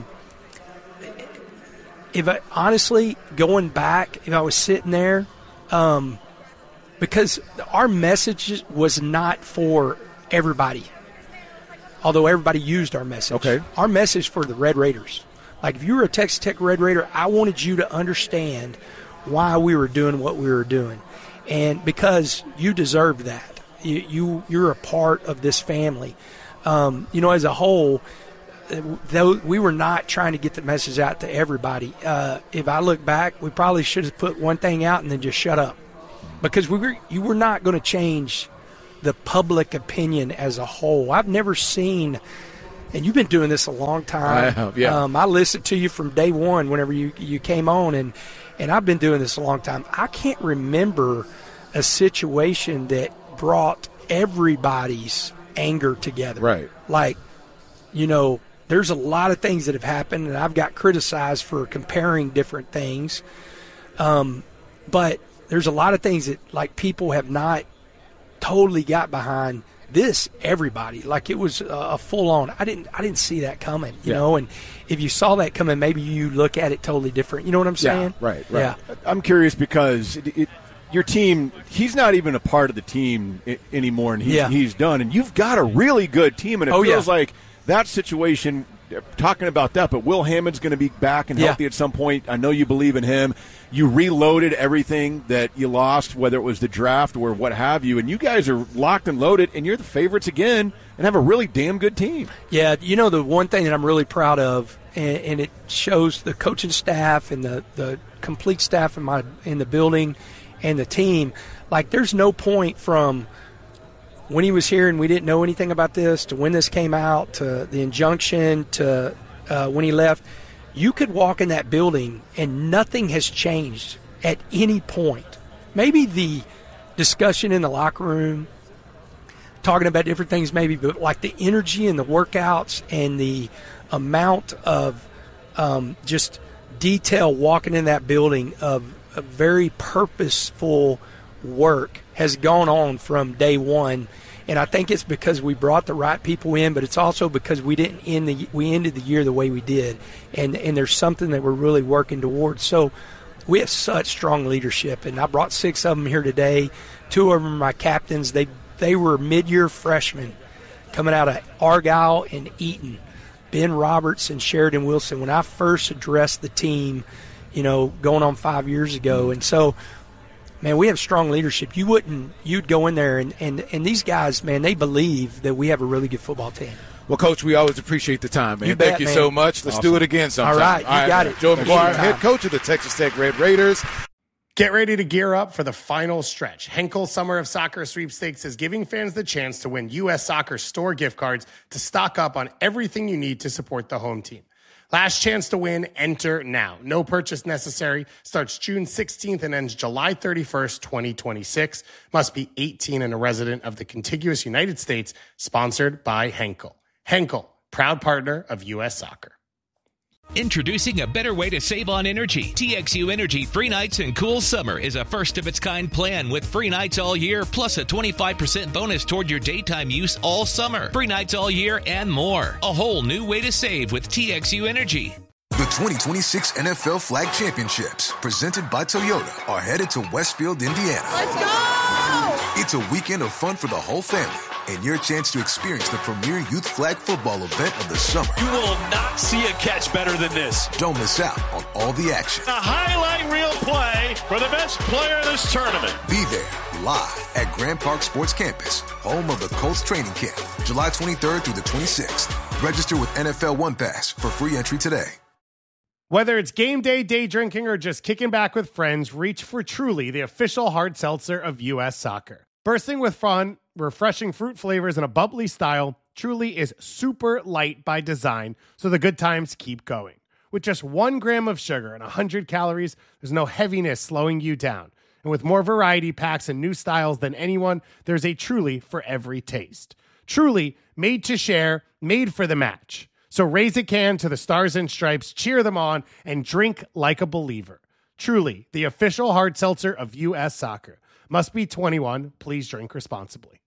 Speaker 7: if I honestly going back, if I was sitting there, because our message was not for everybody. Although everybody used our message.
Speaker 3: Okay.
Speaker 7: Our message for the Red Raiders. Like, if you were a Texas Tech Red Raider, I wanted you to understand why we were doing what we were doing. and because you deserve that. You're a part of this family. As a whole, though we were not trying to get the message out to everybody. If I look back, we probably should have put one thing out and then just shut up, because you were not going to change the public opinion as a whole. I've never seen, and you've been doing this a long time.
Speaker 3: I have, yeah.
Speaker 7: I listened to you from day one whenever you came on, and I've been doing this a long time. I can't remember a situation that brought everybody's anger together.
Speaker 3: Right.
Speaker 7: Like, there's a lot of things that have happened, and I've got criticized for comparing different things. But there's a lot of things that, like, people have not totally got behind. This, everybody, like, it was a full-on. I didn't see that coming, you know. And if you saw that coming, maybe you look at it totally different. You know what I'm saying?
Speaker 8: Yeah, right.
Speaker 7: Yeah.
Speaker 8: I'm curious because your team, he's not even a part of the team anymore, and he's done. And you've got a really good team, and it feels like that situation, talking about that, but Will Hammond's going to be back and healthy at some point. I know you believe in him. You reloaded everything that you lost, whether it was the draft or what have you, and you guys are locked and loaded, and you're the favorites again and have a really damn good team.
Speaker 7: Yeah, the one thing that I'm really proud of, and it shows the coaching staff and the complete staff in the building and the team, like, there's no point from when he was here and we didn't know anything about this to when this came out to the injunction to when he left. You could walk in that building and nothing has changed at any point. Maybe the discussion in the locker room, talking about different things maybe, but like the energy and the workouts and the amount of just detail walking in that building of a very purposeful work has gone on from day one. And I think it's because we brought the right people in, but it's also because we ended the year the way we did, and there's something that we're really working towards. So we have such strong leadership, and I brought 6 of them here today. 2 of them are my captains. They were mid-year freshmen coming out of Argyle and Eaton, Ben Roberts and Sheridan Wilson, when I first addressed the team, going on 5 years ago. And so, man, we have strong leadership. You'd go in there, and these guys, man, they believe that we have a really good football team.
Speaker 3: Well, Coach, we always appreciate the time, man. Thank you so much. Let's do it again sometime.
Speaker 7: All right, you got it.
Speaker 3: Joe McGuire, head coach of the Texas Tech Red Raiders.
Speaker 12: Get ready to gear up for the final stretch. Henkel Summer of Soccer Sweepstakes is giving fans the chance to win U.S. Soccer store gift cards to stock up on everything you need to support the home team. Last chance to win, enter now. No purchase necessary. Starts June 16th and ends July 31st, 2026. Must be 18 and a resident of the contiguous United States. Sponsored by Henkel. Henkel, proud partner of U.S. Soccer.
Speaker 11: Introducing a better way to save on energy. TXU Energy Free Nights and Cool Summer is a first-of-its-kind plan with free nights all year, plus a 25% bonus toward your daytime use all summer. Free nights all year and more. A whole new way to save with TXU Energy.
Speaker 16: The 2026 NFL Flag Championships, presented by Toyota, are headed to Westfield, Indiana.
Speaker 5: Let's go!
Speaker 16: It's a weekend of fun for the whole family, and your chance to experience the premier youth flag football event of the summer.
Speaker 17: You will not see a catch better than this.
Speaker 16: Don't miss out on all the action.
Speaker 17: A highlight reel play for the best player of this tournament.
Speaker 16: Be there live at Grand Park Sports Campus, home of the Colts training camp, July 23rd through the 26th. Register with NFL One Pass for free entry today.
Speaker 12: Whether it's game day drinking, or just kicking back with friends, reach for Truly, the official hard seltzer of U.S. Soccer. Bursting with fun, refreshing fruit flavors, and a bubbly style, Truly is super light by design, so the good times keep going. With just 1 gram of sugar and 100 calories, there's no heaviness slowing you down. And with more variety packs and new styles than anyone, there's a Truly for every taste. Truly, made to share, made for the match. So raise a can to the Stars and Stripes, cheer them on, and drink like a believer. Truly, the official hard seltzer of U.S. Soccer. Must be 21. Please drink responsibly.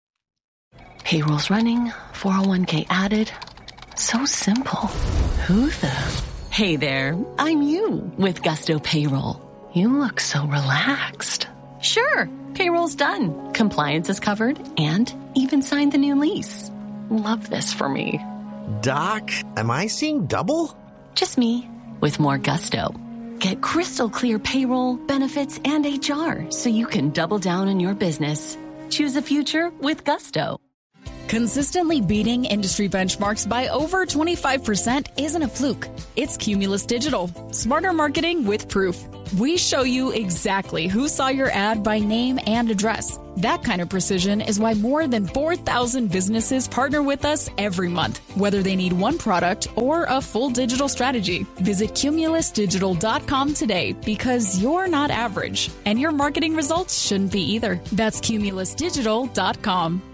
Speaker 14: Payroll's running, 401k added. So simple. Who the? Hey there, I'm you with Gusto Payroll. You look so relaxed. Sure, payroll's done. Compliance is covered and even signed the new lease. Love this for me.
Speaker 15: Doc, am I seeing double?
Speaker 14: Just me with more gusto. Get crystal clear payroll, benefits, and HR so you can double down on your business. Choose a future with Gusto.
Speaker 21: Consistently beating industry benchmarks by over 25% isn't a fluke. It's Cumulus Digital. Smarter marketing with proof. We show you exactly who saw your ad by name and address. That kind of precision is why more than 4,000 businesses partner with us every month, whether they need one product or a full digital strategy. Visit cumulusdigital.com today because you're not average, and your marketing results shouldn't be either. That's cumulusdigital.com.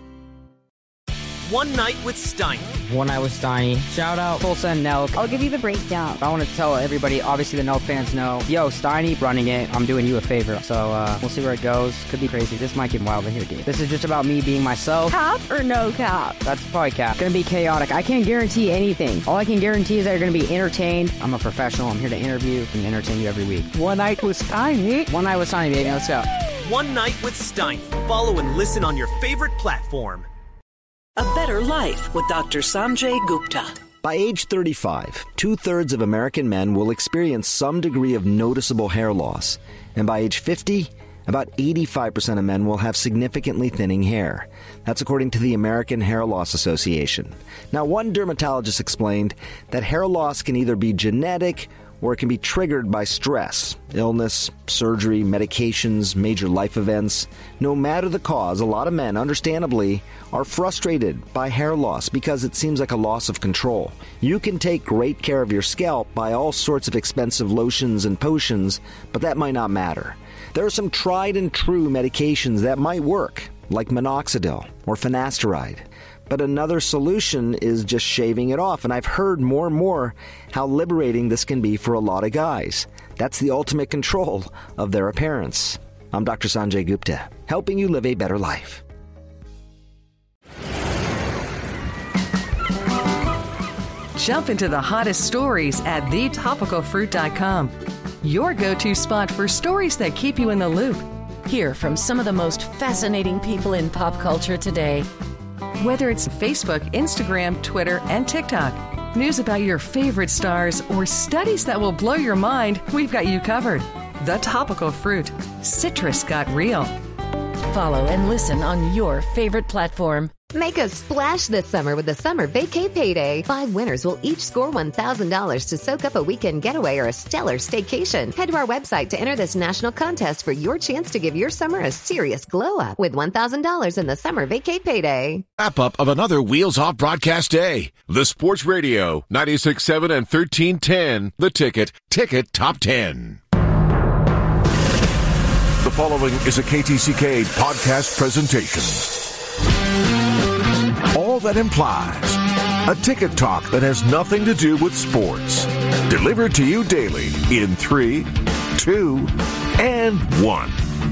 Speaker 5: One Night with Steiny.
Speaker 6: One Night with Steiny. Shout out Tulsa and Nelk.
Speaker 9: I'll give you the breakdown.
Speaker 6: I want to tell everybody, obviously the Nelk fans know, yo, Steiny running it, I'm doing you a favor. So we'll see where it goes. Could be crazy. This might get wild in here, dude. This is just about me being myself.
Speaker 9: Cap or no cap?
Speaker 6: That's probably cap. Gonna be chaotic. I can't guarantee anything. All I can guarantee is that you're gonna be entertained. I'm a professional. I'm here to interview and entertain you every week.
Speaker 9: One Night with Steiny.
Speaker 6: One Night with Steiny, baby. Let's go.
Speaker 5: One Night with Steiny. Follow and listen on your favorite platform.
Speaker 22: A Better Life with Dr. Sanjay Gupta.
Speaker 23: By age 35, 2/3 of American men will experience some degree of noticeable hair loss. And by age 50, about 85% of men will have significantly thinning hair. That's according to the American Hair Loss Association. Now, one dermatologist explained that hair loss can either be genetic or it can be triggered by stress, illness, surgery, medications, major life events. No matter the cause, a lot of men, understandably, are frustrated by hair loss because it seems like a loss of control. You can take great care of your scalp by all sorts of expensive lotions and potions, but that might not matter. There are some tried and true medications that might work, like minoxidil or finasteride. But another solution is just shaving it off, and I've heard more and more how liberating this can be for a lot of guys. That's the ultimate control of their appearance. I'm Dr. Sanjay Gupta, helping you live a better life.
Speaker 10: Jump into the hottest stories at thetopicalfruit.com. Your go-to spot for stories that keep you in the loop.
Speaker 20: Hear from some of the most fascinating people in pop culture today.
Speaker 10: Whether it's Facebook, Instagram, Twitter, and TikTok, news about your favorite stars, or studies that will blow your mind, we've got you covered. The Topical Fruit. Citrus got real.
Speaker 20: Follow and listen on your favorite platform.
Speaker 18: Make a splash this summer with the Summer Vacay Payday. 5 winners will each score $1,000 to soak up a weekend getaway or a stellar staycation. Head to our website to enter this national contest for your chance to give your summer a serious glow up with $1,000 in the Summer Vacay Payday.
Speaker 4: Wrap up of another Wheels Off broadcast day. The Sports Radio 96.7 and 1310. The Ticket. Ticket Top 10. The following is a KTCK podcast presentation. All that implies a ticket talk that has nothing to do with sports. Delivered to you daily in 3, 2, and 1.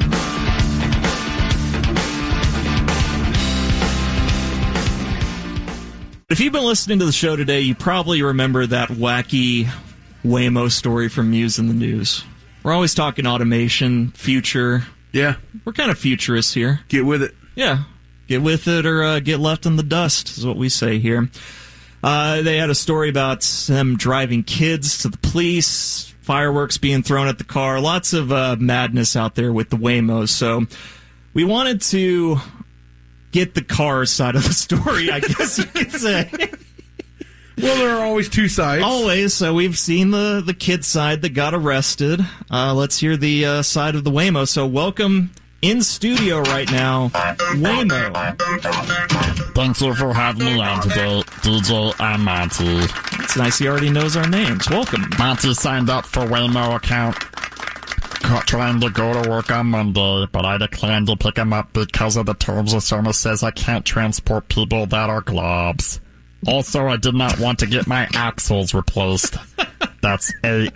Speaker 25: If you've been listening to the show today, you probably remember that wacky Waymo story from Muse in the News. We're always talking automation, future.
Speaker 26: Yeah.
Speaker 25: We're kind of futurists here.
Speaker 26: Get with it.
Speaker 25: Yeah. Get with it or get left in the dust is what we say here. They had a story about them driving kids to the police, fireworks being thrown at the car, lots of madness out there with the Waymos. So we wanted to get the car side of the story, I guess you could say.
Speaker 26: Well, there are always two sides.
Speaker 25: Always. So we've seen the kid side that got arrested. Let's hear the side of the Waymo. So welcome in studio right now, Waymo.
Speaker 27: Thank you for having me on today, DJ and Monty.
Speaker 25: It's nice he already knows our names. Welcome.
Speaker 27: Monty signed up for Waymo account, trying to go to work on Monday, but I declined to pick him up because of the terms of service says I can't transport people that are globs. Also, I did not want to get my axles replaced. That's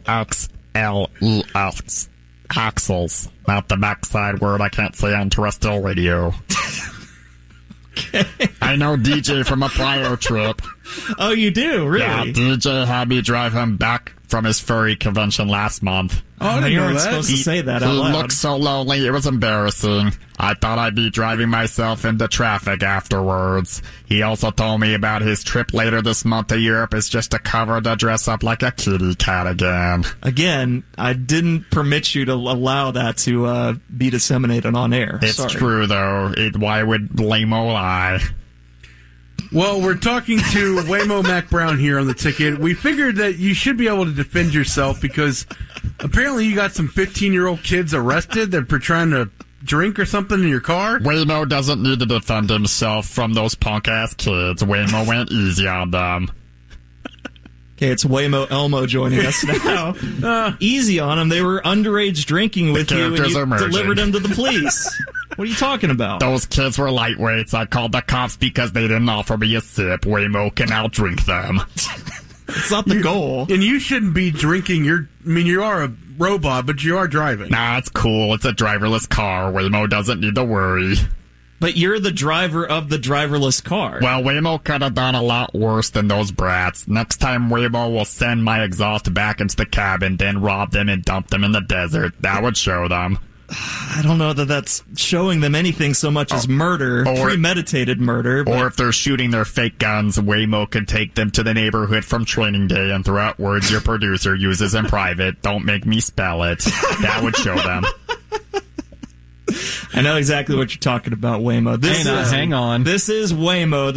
Speaker 27: AXLEX. Axles, not the backside word I can't say on terrestrial radio.
Speaker 25: Okay.
Speaker 27: I know DJ from a prior trip.
Speaker 25: Oh, you do? Really?
Speaker 27: Yeah, DJ had me drive him back from his furry convention last month.
Speaker 26: Oh, I didn't
Speaker 25: you
Speaker 26: know
Speaker 25: weren't
Speaker 26: that.
Speaker 25: supposed to say that out
Speaker 27: He
Speaker 25: loud.
Speaker 27: looked so lonely, it was embarrassing. I thought I'd be driving myself into traffic afterwards. He also told me about his trip later this month to Europe is just a cover to dress up like a kitty cat again.
Speaker 25: Again, I didn't permit you to allow that to be disseminated on air.
Speaker 27: It's
Speaker 25: Sorry.
Speaker 27: true, though. Why would Lame-O lie?
Speaker 26: Well, we're talking to Waymo Mac Brown here on the ticket. We figured that you should be able to defend yourself because apparently you got some 15-year-old kids arrested that were trying to drink or something in your car.
Speaker 27: Waymo doesn't need to defend himself from those punk-ass kids. Waymo went easy on them.
Speaker 25: Okay, it's Waymo Elmo joining us now. Easy on them. They were underage drinking with you, and you delivered them to the police. What are you talking about?
Speaker 27: Those kids were lightweights. I called the cops because they didn't offer me a sip. Waymo can outdrink them.
Speaker 25: It's not the goal.
Speaker 26: And you shouldn't be drinking. You are a robot, but you are driving.
Speaker 27: Nah, it's cool. It's a driverless car. Waymo doesn't need to worry.
Speaker 25: But you're the driver of the driverless car.
Speaker 27: Well, Waymo could have done a lot worse than those brats. Next time, Waymo will send my exhaust back into the cabin, then rob them and dump them in the desert. That would show them.
Speaker 25: I don't know that that's showing them anything so much as murder, premeditated murder.
Speaker 27: Or if they're shooting their fake guns, Waymo can take them to the neighborhood from training day and throw out words your producer uses in private. Don't make me spell it. That would show them.
Speaker 25: I know exactly what you're talking about, Waymo.
Speaker 1: Hang on.
Speaker 25: This is Waymo,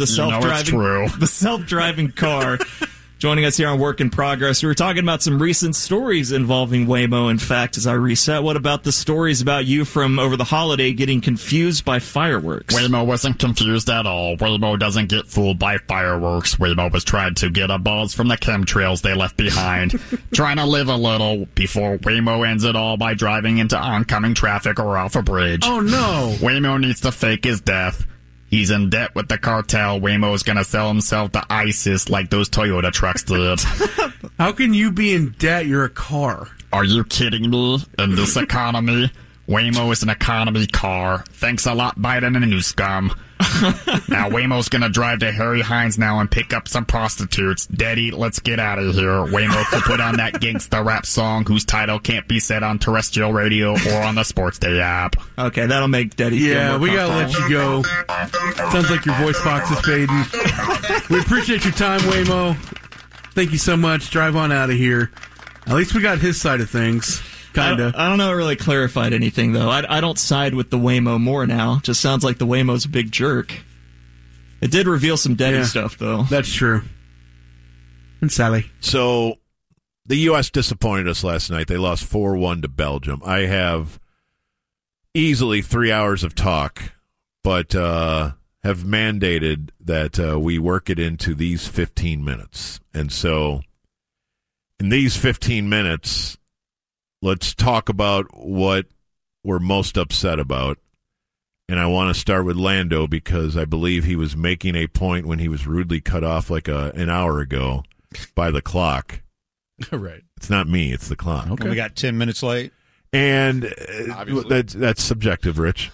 Speaker 25: the self-driving car. Joining us here on Work in Progress, we were talking about some recent stories involving Waymo. In fact, as I reset, what about the stories about you from over the holiday getting confused by fireworks?
Speaker 27: Waymo wasn't confused at all. Waymo doesn't get fooled by fireworks. Waymo was trying to get a buzz from the chemtrails they left behind. Trying to live a little before Waymo ends it all by driving into oncoming traffic or off a bridge.
Speaker 26: Oh, no.
Speaker 27: Waymo needs to fake his death. He's in debt with the cartel. Waymo's gonna sell himself to ISIS like those Toyota trucks did.
Speaker 26: How can you be in debt? You're a car.
Speaker 27: Are you kidding me? In this economy, Waymo is an economy car. Thanks a lot, Biden and Newscom. Now Waymo's gonna drive to Harry Hines now and pick up some prostitutes. Daddy, let's get out of here. Waymo could put on that gangsta rap song whose title can't be said on terrestrial radio or on the Sports Day app.
Speaker 25: Okay, that'll make Daddy feel more
Speaker 26: we gotta let you go. Sounds like your voice box is fading. We appreciate your time, Waymo. Thank you so much. Drive on out of here. At least we got his side of things. Kinda.
Speaker 25: I don't know it really clarified anything, though. I don't side with the Waymo more now. Just sounds like the Waymo's a big jerk. It did reveal some Daddy stuff, though.
Speaker 26: That's true. And Sally.
Speaker 2: So, the U.S. disappointed us last night. They lost 4-1 to Belgium. I have easily 3 hours of talk, but have mandated that we work it into these 15 minutes. And so, in these 15 minutes, let's talk about what we're most upset about. And I want to start with Lando because I believe he was making a point when he was rudely cut off like an hour ago by the clock.
Speaker 1: Right.
Speaker 2: It's not me, it's the clock.
Speaker 1: Okay. We got 10 minutes late.
Speaker 2: And that's subjective, Rich.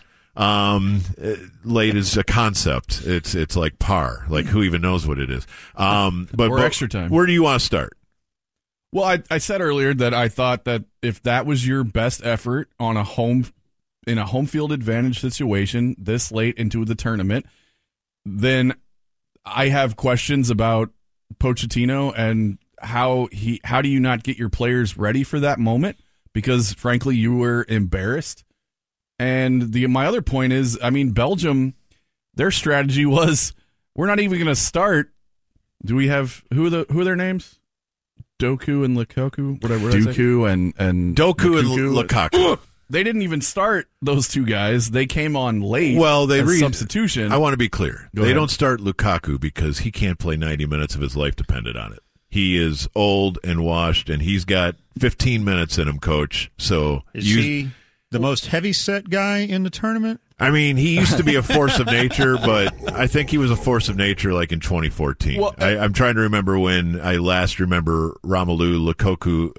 Speaker 2: Late is a concept. It's like par. Like who even knows what it is? But
Speaker 1: extra time.
Speaker 2: Where do you want to start?
Speaker 1: Well, I said earlier that I thought that if that was your best effort on in a home field advantage situation this late into the tournament, then I have questions about Pochettino and how do you not get your players ready for that moment? Because frankly, you were embarrassed. And my other point is, I mean, Belgium, their strategy was we're not even going to start. Do we have who are their names? Doku and Lukaku, whatever. Doku and
Speaker 2: Doku and Lukaku.
Speaker 1: They didn't even start those two guys. They came on late.
Speaker 2: Well,
Speaker 1: substitution.
Speaker 2: I want to be clear. They don't start Lukaku because he can't play 90 minutes of his life depended on it. He is old and washed, and he's got 15 minutes in him, Coach. So
Speaker 1: is he the most heavy-set guy in the tournament?
Speaker 2: I mean, he used to be a force of nature, but I think he was a force of nature like in 2014. Well, I'm trying to remember when I last remember Romelu Lukaku.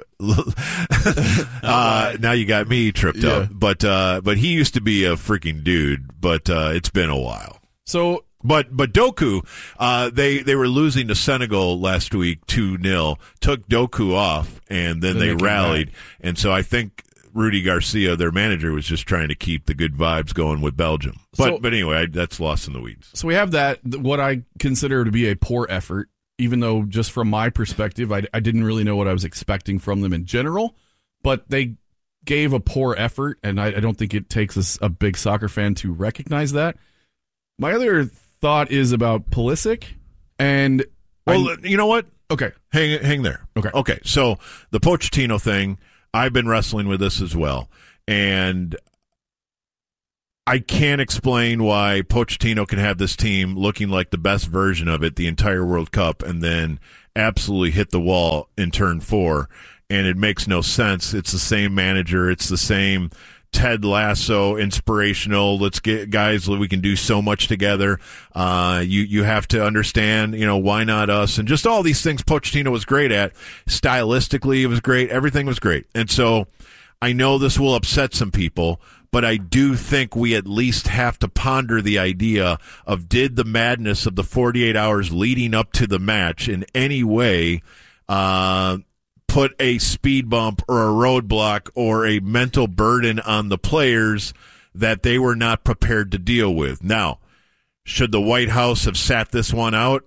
Speaker 2: Now you got me tripped up. But he used to be a freaking dude, but it's been a while.
Speaker 1: So
Speaker 2: But Doku, they were losing to Senegal last week 2-0, took Doku off, and then they rallied. And so I think Rudy Garcia, their manager, was just trying to keep the good vibes going with Belgium. But anyway, that's lost in the weeds.
Speaker 1: So we have that, what I consider to be a poor effort, even though just from my perspective, I didn't really know what I was expecting from them in general. But they gave a poor effort, and I don't think it takes a big soccer fan to recognize that. My other thought is about Pulisic, and
Speaker 2: you know what?
Speaker 1: Okay,
Speaker 2: hang there. Okay. So the Pochettino thing, I've been wrestling with this as well, and I can't explain why Pochettino can have this team looking like the best version of it the entire World Cup, and then absolutely hit the wall in turn 4, and it makes no sense. It's the same manager. It's the same Ted Lasso, inspirational. Let's get guys. We can do so much together. You have to understand, why not us? And just all these things Pochettino was great at. Stylistically, it was great. Everything was great. And so I know this will upset some people, but I do think we at least have to ponder the idea of, did the madness of the 48 hours leading up to the match in any way put a speed bump or a roadblock or a mental burden on the players that they were not prepared to deal with? Now, should the White House have sat this one out?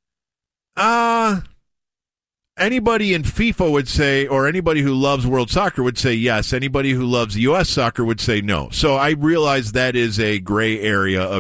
Speaker 2: Anybody in FIFA would say, or anybody who loves world soccer would say yes. Anybody who loves U.S. soccer would say no. So I realize that is a gray area